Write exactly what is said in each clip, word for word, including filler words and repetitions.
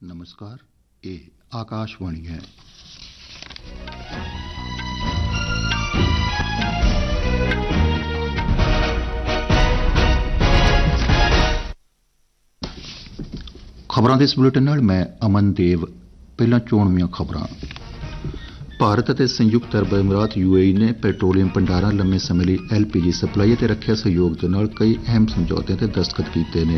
नमस्कार, ये आकाशवाणी है। खबरों के इस बुलेटिन नाल मैं अमन देव। पहला चोणवीं खबरां। भारत ਅਤੇ ਸੰਯੁਕਤ ਅਰਬ ਅਮੀਰਾਤ ਯੂ ਏ ਈ ਨੇ ਪੈਟਰੋਲੀਅਮ ਭੰਡਾਰਾਂ ਲੰਮੇ ਸਮੇਂ ਲਈ ਐਲ ਪੀ ਜੀ ਸਪਲਾਈ ਅਤੇ ਰੱਖਿਆ ਸਹਿਯੋਗ ਦੇ ਨਾਲ ਕਈ ਅਹਿਮ ਸਮਝੌਤਿਆਂ ਤੇ ਦਸਤਖਤ ਕੀਤੇ ਨੇ।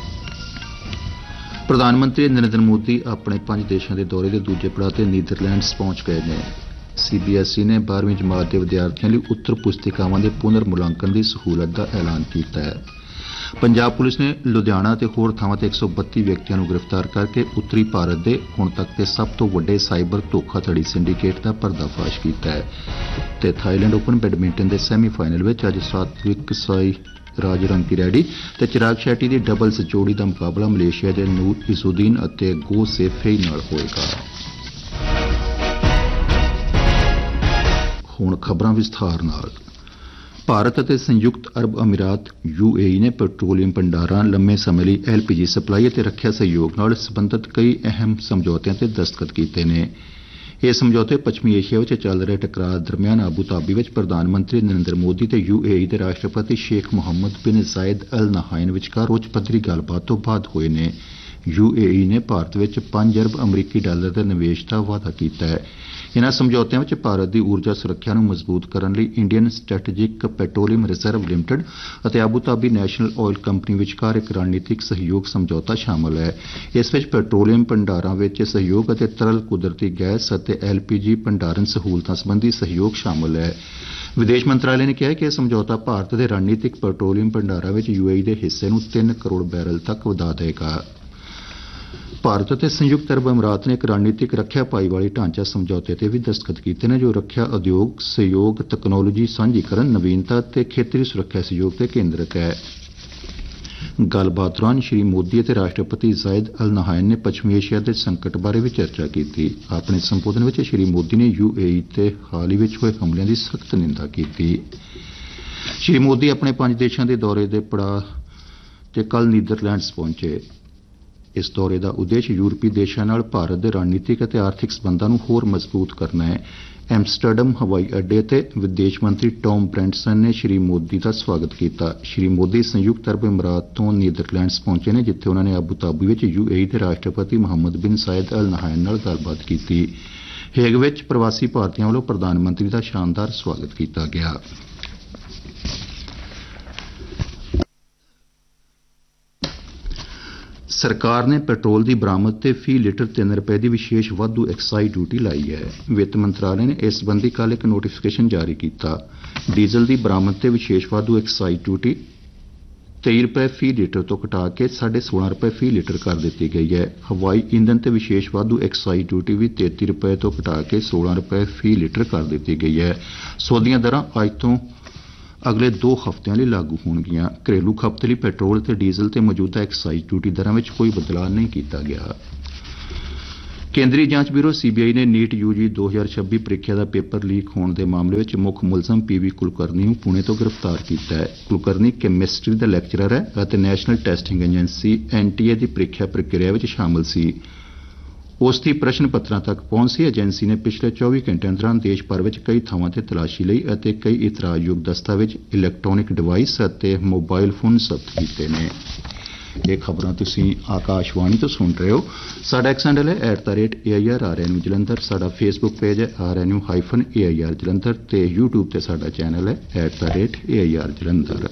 ਪ੍ਰਧਾਨ ਮੰਤਰੀ ਨਰਿੰਦਰ ਮੋਦੀ ਆਪਣੇ ਪੰਜ ਦੇਸ਼ਾਂ ਦੇ ਦੌਰੇ ਦੇ ਦੂਜੇ ਪੜਾਅ ਤੇ ਨੀਦਰਲੈਂਡਸ ਪਹੁੰਚ ਗਏ ਨੇ। ਸੀ ਬੀ ਐਸ ਈ ਨੇ ਬਾਰ੍ਹਵੀਂ ਜਮਾਤ ਦੇ ਵਿਦਿਆਰਥੀਆਂ ਲਈ ਉੱਤਰ ਪੁਸਤਿਕਾਵਾਂ ਦੇ ਪੁਨਰ ਮੁਲਾਂਕਣ ਦੀ ਸਹੂਲਤ ਦਾ ਐਲਾਨ ਕੀਤਾ ਹੈ। ਪੰਜਾਬ ਪੁਲਿਸ ਨੇ ਲੁਧਿਆਣਾ ਤੇ ਹੋਰ ਥਾਵਾਂ ਤੇ ਇੱਕ ਸੌ ਬੱਤੀ ਵਿਅਕਤੀਆਂ ਨੂੰ ਗ੍ਰਿਫਤਾਰ ਕਰਕੇ ਉੱਤਰੀ ਭਾਰਤ ਦੇ ਹੁਣ ਤੱਕ ਦੇ ਸਭ ਤੋਂ ਵੱਡੇ ਸਾਈਬਰ ਧੋਖਾਧੜੀ ਸਿੰਡੀਕੇਟ ਦਾ ਪਰਦਾਫਾਸ਼ ਕੀਤਾ ਹੈ। ਤੇ ਥਾਈਲੈਂਡ ਓਪਨ ਬੈਡਮਿੰਟਨ ਦੇ ਸੈਮੀਫਾਈਨਲ ਵਿੱਚ ਅੱਜ ਸਾਤਵਿਕ ਸਾਈ ਰਾਜ ਰੰਕੀ ਰੈਡੀ ਤੇ ਚਿਰਾਗ ਸ਼ੈਟੀ ਦੀ ਡਬਲਸ ਜੋੜੀ ਦਾ ਮੁਕਾਬਲਾ ਮਲੇਸ਼ੀਆ ਦੇ ਨੂਰ ਇਜ਼ੁਦੀਨ ਅਤੇ ਗੋ ਸੇਫੇਈ ਨਾਲ ਹੋਏਗਾ। ਹੁਣ ਖਬਰਾਂ ਵਿਸਥਾਰ ਨਾਲ। ਭਾਰਤ ਅਤੇ ਸੰਯੁਕਤ ਅਰਬ ਅਮੀਰਾਤ ਯੂ ਏ ਈ ਨੇ ਪੈਟਰੋਲੀਅਮ ਭੰਡਾਰਾਂ ਲੰਮੇ ਸਮੇਂ ਲਈ ਐਲ ਪੀ ਜੀ ਸਪਲਾਈ ਅਤੇ ਰੱਖਿਆ ਸਹਿਯੋਗ ਨਾਲ ਸੰਬੰਧਿਤ ਕਈ ਅਹਿਮ ਸਮਝੌਤਿਆਂ ਤੇ ਦਸਤਖਤ ਕੀਤੇ ਨੇ। ਇਹ ਸਮਝੌਤੇ ਪੱਛਮੀ ਏਸ਼ੀਆ ਵਿੱਚ ਚੱਲ ਰਹੇ ਟਕਰਾਅ ਦਰਮਿਆਨ ਆਬੂ ਧਾਬੀ ਵਿੱਚ ਪ੍ਰਧਾਨ ਮੰਤਰੀ ਨਰਿੰਦਰ ਮੋਦੀ ਤੇ ਯੂ ਏ ਈ ਦੇ ਰਾਸ਼ਟਰਪਤੀ ਸ਼ੇਖ ਮੁਹੰਮਦ ਬਿਨ ਜ਼ਾਇਦ ਅਲ ਨਹਾਇਨ ਵਿਚਕਾਰ ਉੱਚ ਪੱਧਰੀ ਗੱਲਬਾਤ ਤੋਂ ਬਾਅਦ ਹੋਏ ਨੇ। ਯੂ ਏ ਈ ਨੇ ਭਾਰਤ ਵਿੱਚ ਪੰਜ ਅਰਬ ਅਮਰੀਕੀ ਡਾਲਰ ਦੇ ਨਿਵੇਸ਼ ਦਾ ਵਾਅਦਾ ਕੀਤਾ ਹੈ। ਇਨ੍ਹਾਂ ਸਮਝੌਤਿਆਂ ਵਿੱਚ ਭਾਰਤ ਦੀ ਊਰਜਾ ਸੁਰੱਖਿਆ ਨੂੰ ਮਜ਼ਬੂਤ ਕਰਨ ਲਈ Indian strategic petroleum reserve limited ਅਤੇ Abu Dhabi national oil company ਵਿਚਕਾਰ ਇੱਕ ਰਣਨੀਤਿਕ ਸਹਿਯੋਗ ਸਮਝੌਤਾ ਸ਼ਾਮਲ ਹੈ। ਇਸ ਵਿੱਚ ਪੈਟਰੋਲੀਅਮ ਭੰਡਾਰਾਂ ਵਿੱਚ ਸਹਿਯੋਗ ਅਤੇ ਤਰਲ ਕੁਦਰਤੀ ਗੈਸ ਅਤੇ ਐਲ ਪੀ ਜੀ ਭੰਡਾਰਨ ਸਹੂਲਤਾਂ ਸੰਬੰਧੀ ਸਹਿਯੋਗ ਸ਼ਾਮਲ ਹੈ। ਵਿਦੇਸ਼ ਮੰਤਰਾਲੇ ਨੇ ਕਿਹਾ ਕਿ ਇਹ ਸਮਝੌਤਾ ਭਾਰਤ ਦੇ ਰਣਨੀਤਿਕ ਪੈਟਰੋਲੀਅਮ ਭੰਡਾਰਾਂ ਵਿੱਚ ਯੂ ਏ ਈ ਦੇ ਹਿੱਸੇ ਨੂੰ ਤਿੰਨ ਕਰੋੜ ਬੈਰਲ ਤੱਕ ਵਧਾ ਦੇਵੇਗਾ। ਭਾਰਤ ਅਤੇ ਸੰਯੁਕਤ ਅਰਬ ਅਮੀਰਾਤ ਨੇ ਇੱਕ ਰਣਨੀਤਿਕ ਰੱਖਿਆ ਭਾਈਵਾਲੀ ਢਾਂਚਾ ਸਮਝੌਤੇ ਤੇ ਵੀ ਦਸਤਖਤ ਕੀਤੇ ਨੇ ਜੋ ਰੱਖਿਆ ਉਦਯੋਗ ਸਹਿਯੋਗ ਤਕਨਾਲੋਜੀ ਸਾਂਝੀਕਰਨ ਨਵੀਨਤਾ ਅਤੇ ਖੇਤਰੀ ਸੁਰੱਖਿਆ ਸਹਿਯੋਗ ਤੇ ਕੇਂਦਰਿਤ ਹੈ। ਗੱਲਬਾਤ ਦੌਰਾਨ ਸ਼੍ਰੀ ਮੋਦੀ ਅਤੇ ਰਾਸ਼ਟਰਪਤੀ ਜ਼ਾਇਦ ਅਲ ਨਹਾਇਨ ਨੇ ਪੱਛਮੀ ਏਸ਼ੀਆ ਦੇ ਸੰਕਟ ਬਾਰੇ ਵੀ ਚਰਚਾ ਕੀਤੀ। ਆਪਣੇ ਸੰਬੋਧਨ ਵਿੱਚ ਸ਼੍ਰੀ ਮੋਦੀ ਨੇ ਯੂ ਏ ਈ ਤੇ ਹਾਲ ਹੀ ਵਿੱਚ ਹੋਏ ਹਮਲਿਆਂ ਦੀ ਸਖਤ ਨਿੰਦਾ ਕੀਤੀ। ਸ਼੍ਰੀ ਮੋਦੀ ਆਪਣੇ ਪੰਜ ਦੇਸ਼ਾਂ ਦੇ ਦੌਰੇ ਦੇ ਪੜਾਅ ਤੇ ਕੱਲ੍ਹ ਨੀਦਰਲੈਂਡਸ ਪਹੁੰਚੇ। ਇਸ ਦੌਰੇ ਦਾ ਉਦੇਸ਼ ਯੂਰਪੀ ਦੇਸ਼ਾਂ ਨਾਲ ਭਾਰਤ ਦੇ ਰਣਨੀਤਿਕ ਅਤੇ ਆਰਥਿਕ ਸਬੰਧਾਂ ਨੂੰ ਹੋਰ ਮਜ਼ਬੂਤ ਕਰਨਾ ਹੈ। ਐਮਸਟਰਡਮ ਹਵਾਈ ਅੱਡੇ ਤੇ ਵਿਦੇਸ਼ ਮੰਤਰੀ ਟੌਮ ਬ੍ਰੈਂਟਸਨ ਨੇ ਸ਼੍ਰੀ ਮੋਦੀ ਦਾ ਸਵਾਗਤ ਕੀਤਾ। ਸ਼੍ਰੀ ਮੋਦੀ ਸੰਯੁਕਤ ਅਰਬ ਅਮੀਰਾਤ ਤੋਂ ਨੀਦਰਲੈਂਡਸ ਪਹੁੰਚੇ ਨੇ ਜਿੱਥੇ ਉਹਨਾਂ ਨੇ ਆਬੂ ਧਾਬੀ ਵਿੱਚ ਯੂ ਏ ਈ ਦੇ ਰਾਸ਼ਟਰਪਤੀ ਮੁਹੰਮਦ ਬਿਨ ਜ਼ਾਇਦ ਅਲ ਨਹਾਇਨ ਨਾਲ ਗੱਲਬਾਤ ਕੀਤੀ। ਹੇਗ ਵਿੱਚ ਪ੍ਰਵਾਸੀ ਭਾਰਤੀਆਂ ਵੱਲੋਂ ਪ੍ਰਧਾਨ ਮੰਤਰੀ ਦਾ ਸ਼ਾਨਦਾਰ ਸਵਾਗਤ ਕੀਤਾ ਗਿਆ। ਸਰਕਾਰ ਨੇ ਪੈਟਰੋਲ ਦੀ ਬਰਾਮਦ ਤੇ ਫੀ ਲੀਟਰ ਤਿੰਨ ਰੁਪਏ ਦੀ ਵਿਸ਼ੇਸ਼ ਵਾਧੂ ਐਕਸਾਈਜ਼ ਡਿਊਟੀ ਲਾਈ ਹੈ। ਵਿੱਤ ਮੰਤਰਾਲੇ ਨੇ ਇਸ ਸੰਬੰਧੀ ਕੱਲ੍ਹ ਇੱਕ ਨੋਟੀਫਿਕੇਸ਼ਨ ਜਾਰੀ ਕੀਤਾ। ਡੀਜ਼ਲ ਦੀ ਬਰਾਮਦ ਤੇ ਵਿਸ਼ੇਸ਼ ਵਾਧੂ ਐਕਸਾਈਜ਼ ਡਿਊਟੀ ਤੇਈ ਰੁਪਏ ਫੀ ਲੀਟਰ ਤੋਂ ਘਟਾ ਕੇ ਸਾਢੇ ਸੋਲਾਂ ਰੁਪਏ ਫੀ ਲੀਟਰ ਕਰ ਦਿੱਤੀ ਗਈ ਹੈ। ਹਵਾਈ ਈਂਧਨ ਤੇ ਵਿਸ਼ੇਸ਼ ਵਾਧੂ ਐਕਸਾਈਜ਼ ਡਿਊਟੀ ਵੀ ਤੇਤੀ ਰੁਪਏ ਤੋਂ ਘਟਾ ਕੇ ਸੋਲਾਂ ਰੁਪਏ ਫੀ ਲੀਟਰ ਕਰ ਦਿੱਤੀ ਗਈ ਹੈ। ਸੌਦੀਆਂ ਦਰਾਂ ਅੱਜ ਤੋਂ ਅਗਲੇ ਦੋ ਹਫ਼ਤਿਆਂ ਲਈ ਲਾਗੂ ਹੋਣਗੀਆਂ। ਘਰੇਲੂ ਖਪਤ ਲਈ ਪੈਟਰੋਲ ਤੇ ਡੀਜ਼ਲ ਤੇ ਮੌਜੂਦਾ ਐਕਸਾਈਜ਼ ਡਿਊਟੀ ਦਰਾਂ ਵਿੱਚ ਕੋਈ ਬਦਲਾਅ ਨਹੀਂ ਕੀਤਾ ਗਿਆ। ਕੇਂਦਰੀ ਜਾਂਚ ਬਿਊਰੋ ਸੀ ਬੀ ਆਈ ਨੇ ਨੀਟ ਯੂ ਜੀ ਦੋ ਹਜ਼ਾਰ ਛੱਬੀ ਪ੍ਰੀਖਿਆ ਦਾ ਪੇਪਰ ਲੀਕ ਹੋਣ ਦੇ ਮਾਮਲੇ ਵਿੱਚ ਮੁੱਖ ਮੁਲਜ਼ਮ ਪੀ ਵੀ ਕੁਲਕਰਨੀ ਨੂੰ ਪੁਣੇ ਤੋਂ ਗ੍ਰਿਫਤਾਰ ਕੀਤਾ ਹੈ। ਕੁਲਕਰਨੀ ਕੈਮਿਸਟਰੀ ਦਾ ਲੈਕਚਰਰ ਹੈ ਅਤੇ national testing agency N T ਏ ਦੀ ਪ੍ਰੀਖਿਆ ਪ੍ਰਕਿਰਿਆ ਵਿੱਚ ਸ਼ਾਮਲ ਸੀ। ਉਸ ਦੀ ਪ੍ਰਸ਼ਨ ਪੱਤਰਾਂ ਤੱਕ ਪਹੁੰਚ ਸੀ। ਏਜੰਸੀ ਨੇ ਪਿਛਲੇ ਚੌਵੀ ਘੰਟਿਆਂ ਦੌਰਾਨ ਦੇਸ਼ ਭਰ ਵਿੱਚ ਕਈ ਥਾਵਾਂ ਤੇ ਤਲਾਸ਼ੀ ਲਈ ਅਤੇ ਕਈ ਇਤਰਾਜ਼ਯੋਗ ਦਸਤਾਵੇਜ਼ ਇਲੈਕਟ੍ਰੋਨਿਕ ਡਿਵਾਈਸ ਅਤੇ ਮੋਬਾਈਲ ਫੋਨ ਜ਼ਬਤ ਕੀਤੇ ਨੇ। ਇਹ ਖਬਰਾਂ ਤੁਸੀਂ ਆਕਾਸ਼ਵਾਣੀ ਤੋਂ ਸੁਣ ਰਹੇ ਹੋ। ਸਾਡਾ ਐਕਸ ਹੈਂਡਲ ਹੈ at the rate A I R R N U Jalandhar. ਸਾਡਾ ਫੇਸਬੁੱਕ ਪੇਜ ਹੈ R N U hyphen A I R Jalandhar ਤੇ ਯੂਟਿਊਬ ਤੇ ਸਾਡਾ ਚੈਨਲ ਹੈ at the rate A I R Jalandhar.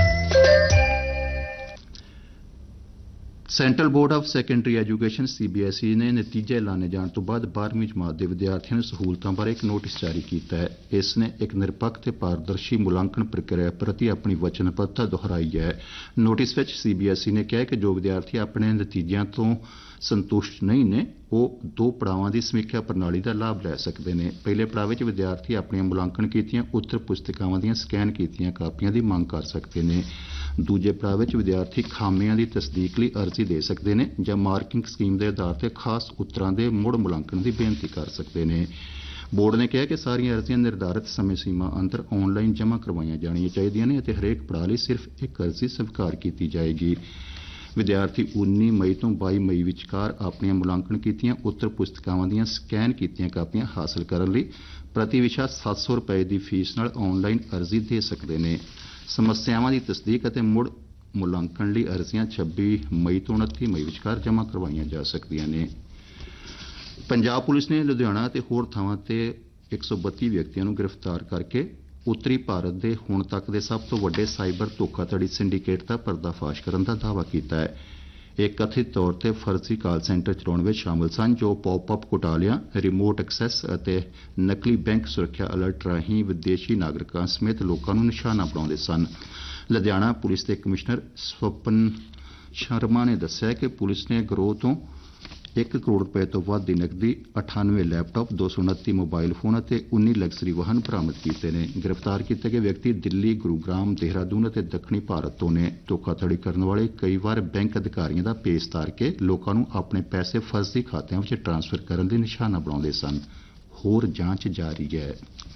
Central board of secondary education C B S E ਨੇ ਨਤੀਜੇ ਐਲਾਨੇ ਜਾਣ ਤੋਂ ਬਾਅਦ ਬਾਰ੍ਹਵੀਂ ਜਮਾਤ ਦੇ ਵਿਦਿਆਰਥੀਆਂ ਨੂੰ ਸਹੂਲਤਾਂ ਬਾਰੇ ਇੱਕ ਨੋਟਿਸ ਜਾਰੀ ਕੀਤਾ ਹੈ। ਇਸ ਨੇ ਇੱਕ ਨਿਰਪੱਖ ਤੇ ਪਾਰਦਰਸ਼ੀ ਮੁਲਾਂਕਣ ਪ੍ਰਕਿਰਿਆ ਪ੍ਰਤੀ ਆਪਣੀ ਵਚਨਬੱਧਤਾ ਦੁਹਰਾਈ ਹੈ। ਨੋਟਿਸ ਵਿੱਚ ਸੀ ਬੀ ਐਸ ਈ ਨੇ ਕਿਹਾ ਕਿ ਜੋ ਵਿਦਿਆਰਥੀ ਆਪਣੇ ਨਤੀਜਿਆਂ ਤੋਂ ਸੰਤੁਸ਼ਟ ਨਹੀਂ ਨੇ ਉਹ ਦੋ ਪੜਾਵਾਂ ਦੀ ਸਮੀਖਿਆ ਪ੍ਰਣਾਲੀ ਦਾ ਲਾਭ ਲੈ ਸਕਦੇ ਨੇ। ਪਹਿਲੇ ਪੜਾਅ ਵਿੱਚ ਵਿਦਿਆਰਥੀ ਆਪਣੀਆਂ ਮੁਲਾਂਕਣ ਕੀਤੀਆਂ ਉੱਤਰ ਪੁਸਤਿਕਾਵਾਂ ਦੀਆਂ ਸਕੈਨ ਕੀਤੀਆਂ ਕਾਪੀਆਂ ਦੀ ਮੰਗ ਕਰ ਸਕਦੇ ਨੇ। ਦੂਜੇ ਪੜਾਅ ਵਿੱਚ ਵਿਦਿਆਰਥੀ ਖਾਮੀਆਂ ਦੀ ਤਸਦੀਕ ਲਈ ਅਰਜ਼ੀ ਦੇ ਸਕਦੇ ਨੇ ਜਾਂ ਮਾਰਕਿੰਗ ਸਕੀਮ ਦੇ ਆਧਾਰ ਤੇ ਖਾਸ ਉੱਤਰਾਂ ਦੇ ਮੁੜ ਮੁਲਾਂਕਣ ਦੀ ਬੇਨਤੀ ਕਰ ਸਕਦੇ ਨੇ। ਬੋਰਡ ਨੇ ਕਿਹਾ ਕਿ ਸਾਰੀਆਂ ਅਰਜ਼ੀਆਂ ਨਿਰਧਾਰਿਤ ਸਮੇਂ ਸੀਮਾ ਅੰਦਰ ਆਨਲਾਈਨ ਜਮ੍ਹਾਂ ਕਰਵਾਈਆਂ ਜਾਣੀਆਂ ਚਾਹੀਦੀਆਂ ਨੇ ਅਤੇ ਹਰੇਕ ਪੜਾਅ ਲਈ ਸਿਰਫ ਇੱਕ ਅਰਜ਼ੀ ਸਵੀਕਾਰ ਕੀਤੀ ਜਾਏਗੀ। विद्यार्थी उन्नी मई तो बाई मई विचकार अपनियां मुलांकन कीतियां उत्तर पुस्तिकावां दीयां स्कैन कीतियां कापियां हासिल करन लई प्रति विशा सत्त सौ रुपए की फीस नाल ऑनलाइन अर्जी दे सकते हैं। समस्यावां की तस्दीक और मुड़ मुलांकन लई अर्जियां छब्बी मई तो उनती मई विचकार जमा करवाईयां जा सकदियां ने। पंजाब पुलिस ने लुधियाना ते होर थावां ते एक सौ बत्ती व्यक्तियों को गिरफ्तार करके उत्तरी भारत के हुण तक के सब तो वड्डे साइबर धोखाधड़ी सिंडीकेट का पर्दाफाश करने का दावा किया है। एक कथित तौर पर फर्जी कॉल सेंटर चलाने में शामिल सन जो पॉप अप घोटालियां, रिमोट एक्सैस और नकली बैंक सुरक्षा अलर्ट राही विदेशी नागरिकों समेत लोगों को निशाना बनाते सन। लुधियाना पुलिस के कमिश्नर स्वपन शर्मा ने दस्सिया कि पुलिस ने गिरोह तो एक करोड़ रुपए तो वध की नकदी, अठानवे लैपटॉप, दो सौ उनती मोबाइल फोन और उन्नी लग्जरी वाहन बरामद किए हैं। गिरफ्तार किए गए व्यक्ति दिल्ली, गुरुग्राम, देहरादून और दक्षिणी भारत तो ने। धोखाधड़ी करने वाले कई बार बैंक अधिकारियों का पेश तार के लोगों को अपने पैसे फर्जी खातों में ट्रांसफर करने की निशाना बनाते सन। होर जांच जारी है।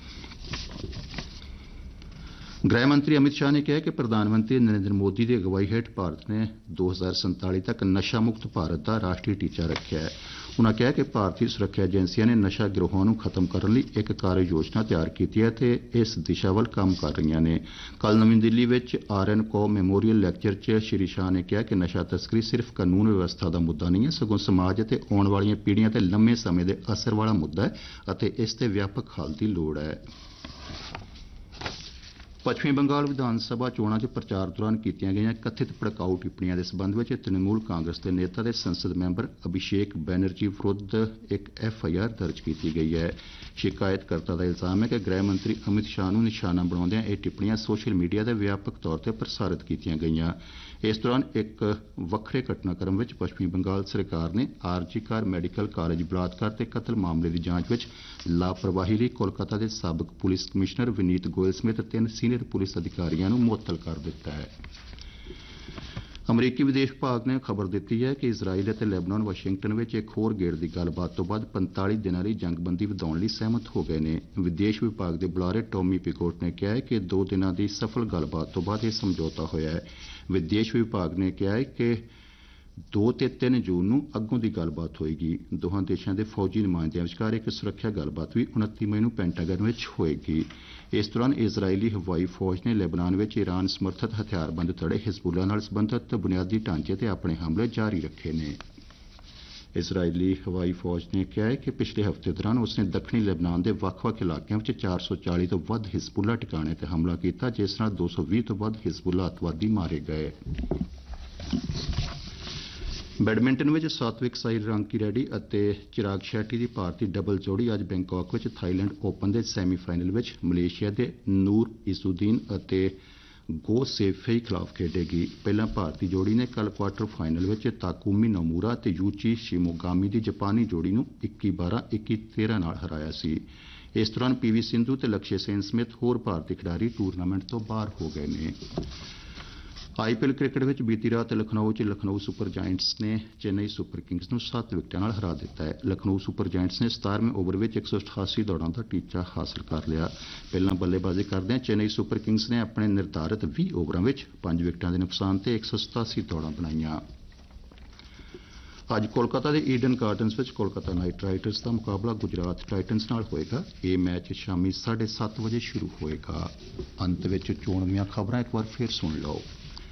गृह मंत्री अमित शाह ने कहा कि प्रधानमंत्री नरेंद्र मोदी की अगवाई हेठ भारत ने दो हज़ार संताली तक नशा मुक्त भारत का राष्ट्रीय टीचा रखा है। उन्होंने कहा कि भारतीय सुरक्षा एजेंसियां ने नशा गिरोहों को खत्म करने लिए एक कार्य योजना तैयार की है ते इस दिशा वाल काम कर रही ने। कल नवी दिल्ली में आर एन कौ मैमोरीयल लैक्चर च श्री शाह ने कहा कि नशा तस्करी सिर्फ कानून व्यवस्था का मुद्दा नहीं है, सगों समाज और आने वाली पीढ़ियां ते लंबे समय के असर वाला मुद्दा है और इसते व्यापक हल की लोड़ है। पश्चिमी बंगाल विधानसभा चोणां च प्रचार दौरान कीतियां गईयां कथित भड़काऊ टिप्पणियां के संबंध में तृणमूल कांग्रेस के नेता ते संसद मैंबर अभिषेक बैनर्जी विरुद्ध एक एफ आई आर दर्ज की गई है। शिकायतकर्ता का इल्जाम है कि गृह मंत्री अमित शाह को निशाना बनाउंदियां यह टिप्पणियां सोशल मीडिया से व्यापक तौर पर प्रसारित कीतियां गईयां। इस दौरान एक वक्रे घटनाक्रम में पश्चिमी बंगाल सरकार ने आरजी कार मैडिकल कॉलेज बलात्कार ते कतल मामले की जांच में लापरवाही लई कोलकाता के साबक पुलिस कमिश्नर विनीत गोयल समेत तीन सीनियर पुलिस अधिकारियों को मुअत्तल कर दिता है। अमरीकी विदेश विभाग ने खबर दी है कि इजराइल और लेबनान वाशिंगटन में एक होर गेड़ की गलबात तो बाद पैंताली दिनों की जंगबंदी वधाउण लई सहमत हो गए हैं। विदेश विभाग के बुलारे टॉमी पिकोट ने कहा है कि दो दिनों की सफल गलबात तो बाद यह समझौता होया है। विदेश विभाग ने कहा है कि दो ते तीन जून को अगों की गलबात होएगी। दोहां देशों के फौजी नुमाइंदियों विचकार एक सुरक्षा गलबात भी उनती मई को पेंटागन में होएगी। इस दौरान इजरायली हवाई फौज ने लेबनान में ईरान समर्थित हथियारबंद धड़े हिजबुल्ला नाल संबंधित बुनियादी ढांचे ते अपने हमले जारी रखे ने। इजरायली हवाई फौज ने कहा है कि पिछले हफ्ते दौरान उसने दक्षिणी लेबनान के वक्-वक् इलाकों में चार सौ चाली तो वध हिजबुल्ला ठिकाने ते हमला किया, जिस नाल दो सौ भी तो वध हिजबुल्ला अतवादी मारे गए। बैडमिंटन में सात्विक साईरांकी रेड्डी और चिराग शेट्टी की भारतीय डबल जोड़ी अज बैंकॉक में थाईलैंड ओपन के सैमीफाइनल में मलेशिया के नूर इजुद्दीन और गो सेफेई खिलाफ खेडेगी। पहला भारतीय जोड़ी ने कल क्वार्टर फाइनल में ताकुमी नोमूरा और यूची शिमोगामी की जापानी जोड़ी को इक्की बारह इक्की तेरह नाल हराया सी। इस दौरान पी वी सिंधु और लक्ष्य सेन समेत होर भारतीय खिडारी टूरनामेंट तो बाहर हो गए हैं। आई पी एल क्रिकेट में बीती रात लखनऊ च लखनऊ सुपर जायंट्स ने चेन्नई सुपर किंग्स को सत्त विकटों नाल हरा दिता है। लखनऊ सुपर जायंट्स ने सतारवें ओवर में एक सौ अठासी दौड़ों का टीचा हासिल कर लिया। पहला बल्लेबाजी करदे चेन्नई सुपर किंग्स ने अपने निर्धारित बीस ओवरों में पांच विकटों के नुकसान से एक सौ सतासी दौड़ां बनाईयां। अज कोलकाता के ईडन गार्डनस में कोलकाता नाइट राइडर्स का मुकाबला गुजरात टाइटन्स नाल होएगा। यह मैच शामी साढ़े सत्त बजे शुरू होएगा। अंत में चोणवीं खबरां एक बार फिर सुन लो।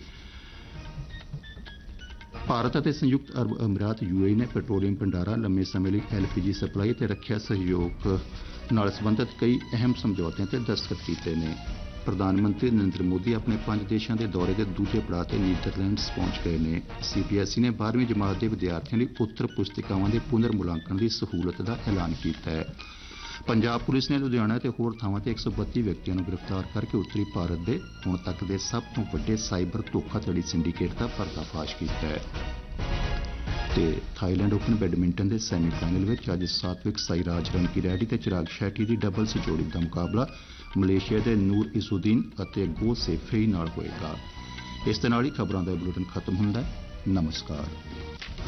भारत और संयुक्त अरब अमीरात यूएई ने पेट्रोलियम भंडारा, लंबे समय लिए एल पी जी सप्लाई और रक्षा सहयोग नाल संबंधित कई अहम समझौतों पर दस्तखत किए हैं। प्रधानमंत्री नरेंद्र मोदी अपने पांच देशों के दौरे के दूजे पड़ाव से नीदरलैंड्स पहुंच गए हैं। सी बी एस ई ने बारहवीं जमात के विद्यार्थियों लिए उत्तर पुस्तिकावां के पुनर्मुलांकन की सहूलत का ऐलान किया है। पंजाब पुलिस ने लुधियाना और होर थावां ते एक सौ बत्ती व्यक्तियों को गिरफ्तार करके उत्तरी भारत के हुण तक के सब तो वड्डे साइबर धोखाधड़ी सिंडीकेट का पर्दाफाश किया है। ते थाईलैंड ओपन बैडमिंटन के सैमीफाइनल में अज सात्विक साईराज रंकी रेड्डी और चिराग शेट्टी की डबल्स जोड़ी का मुकाबला मलेशिया के नूर इजुद्दीन और गो सेफेई नाल होएगा। इस दे नाल ही खबरों का बुलेटिन खत्म हुंदा है। नमस्कार।